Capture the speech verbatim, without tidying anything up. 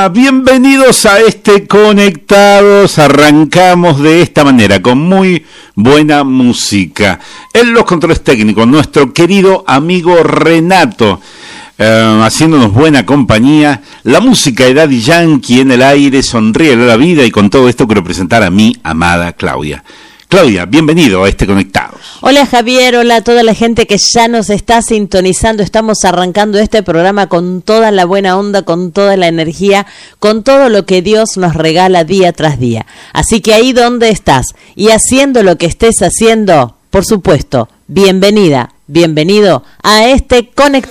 Hola, bienvenidos a este Conectados. Arrancamos de esta manera, con muy buena música. En los controles técnicos, nuestro querido amigo Renato, eh, haciéndonos buena compañía. La música de Daddy Yankee en el aire, sonríe a la vida, y con todo esto quiero presentar a mi amada Claudia. Claudia, bienvenido a este Conectados. Hola Javier, hola a toda la gente que ya nos está sintonizando. Estamos arrancando este programa con toda la buena onda, con toda la energía, con todo lo que Dios nos regala día tras día. Así que ahí donde estás y haciendo lo que estés haciendo, por supuesto, bienvenida, bienvenido a este Conectados.